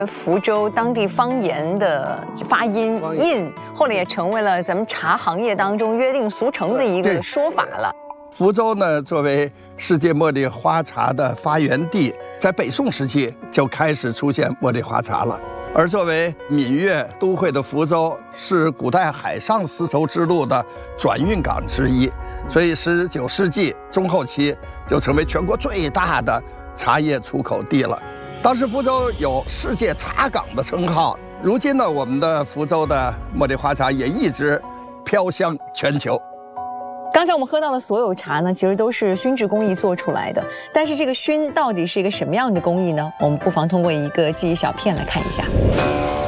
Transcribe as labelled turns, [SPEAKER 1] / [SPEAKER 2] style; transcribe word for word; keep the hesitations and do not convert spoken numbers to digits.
[SPEAKER 1] 福州当地方言的发音印，后来也成为了咱们茶行业当中约定俗成的一个说法了。
[SPEAKER 2] 福州呢，作为世界茉莉花茶的发源地，在北宋时期就开始出现茉莉花茶了。而作为闽粤都会的福州，是古代海上丝绸之路的转运港之一，所以十九世纪中后期就成为全国最大的茶叶出口地了。当时福州有世界茶港的称号，如今呢，我们的福州的茉莉花茶也一直飘香全球。
[SPEAKER 1] 刚才我们喝到的所有茶呢，其实都是熏制工艺做出来的。但是这个熏到底是一个什么样的工艺呢？我们不妨通过一个记忆小片来看一下。